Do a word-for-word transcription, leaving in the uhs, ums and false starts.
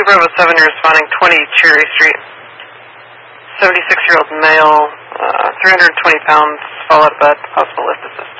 two Bravo seven, you're responding twenty Cherry Street. seventy-six-year-old male, uh, three hundred twenty pounds, fall out of bed, possible lift assist.